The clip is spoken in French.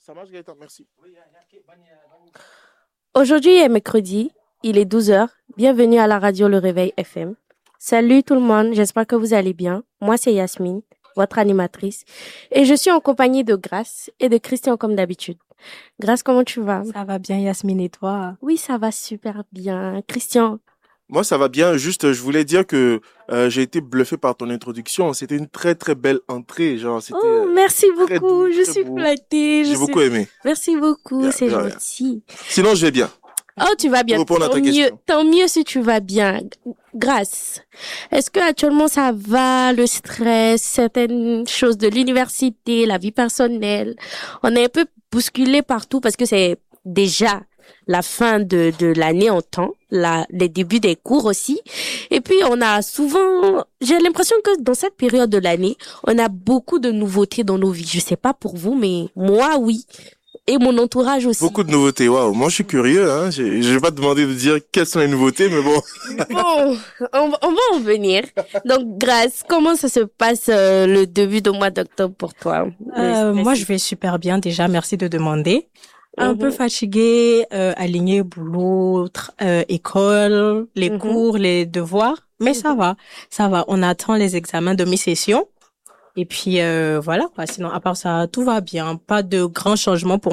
Ça marche, Gaëtan, merci. Aujourd'hui est mercredi, il est 12 heures. Bienvenue à la radio Le Réveil FM. Salut tout le monde, j'espère que vous allez bien. Moi, c'est Yasmine, votre animatrice. Et je suis en compagnie de Grace et de Christian comme d'habitude. Grace, comment tu vas? Ça va bien, Yasmine, et toi? Oui, ça va super bien. Christian, Moi, ça va bien. Juste, je voulais dire que j'ai été bluffé par ton introduction. C'était une très, très belle entrée. Genre, c'était oh, merci très beaucoup, doux, je très suis beau. flattée. J'ai beaucoup aimé. Merci beaucoup, Bien, c'est bien, bien. gentil. Sinon, je vais bien. Oh, tu vas Pour bien. répondre à ta Tant mieux, question. tant mieux si tu vas bien. Grâce. Est-ce que actuellement ça va, le stress, certaines choses de l'université, la vie personnelle? On est un peu bousculé partout parce que c'est déjà la fin de l'année en temps, les débuts des cours aussi. Et puis on a souvent, j'ai l'impression que dans cette période de l'année, on a beaucoup de nouveautés dans nos vies. Je sais pas pour vous, mais moi oui. Et mon entourage aussi. Beaucoup de nouveautés. Waouh. Moi, je suis curieux, hein. Je vais pas te demander de dire quelles sont les nouveautés, mais bon. Bon, on va en venir. Donc, Grâce, comment ça se passe le début du mois d'octobre pour toi? Moi, je vais super bien déjà, merci de demander. Un peu fatiguée, alignée, boulot, école, les cours, les devoirs, mais ça va. On attend les examens de mi-session. Et puis voilà quoi. Sinon, à part ça, tout va bien. Pas de grands changements pour